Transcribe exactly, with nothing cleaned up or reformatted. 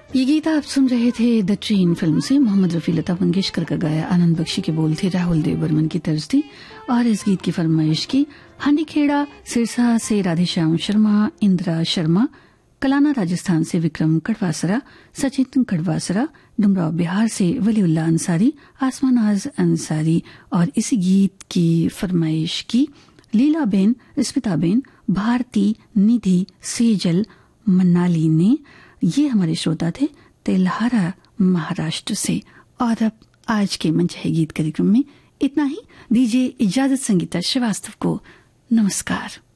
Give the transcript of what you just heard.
ये गीत आप सुन रहे थे द ट्रेन फिल्म से। मोहम्मद रफी लता मंगेशकर का गाया, आनंद बख्शी के बोल थे, राहुल देव बर्मन की तर्ज थी और इस गीत की फरमाइश की हांडीखेड़ा सिरसा से राधेश्याम शर्मा, इंदिरा शर्मा, कलाना राजस्थान से विक्रम कड़वासरा, सचिन कड़वासरा, डुमराव बिहार से वलीउल्लाह अंसारी, आसमानाज अंसारी और इसी गीत की फरमाइश की लीला बेन, स्मिता बेन, भारती, निधि, सेजल, मनाली ने। ये हमारे श्रोता थे तेल्हारा महाराष्ट्र से। और अब आज के मंच है गीत कार्यक्रम में इतना ही। दीजिए इजाजत संगीता श्रीवास्तव को। नमस्कार।